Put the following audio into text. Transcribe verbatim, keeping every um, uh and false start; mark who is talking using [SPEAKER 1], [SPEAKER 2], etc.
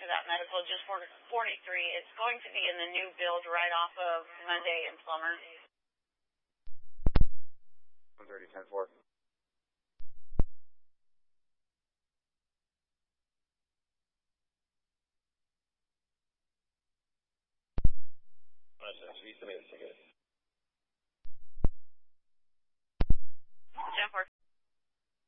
[SPEAKER 1] that medical, just for forty-three. It's going to be in the new build right off of Monday and Plummer.
[SPEAKER 2] one thirty, ten four.
[SPEAKER 3] Nice, nice. East of me,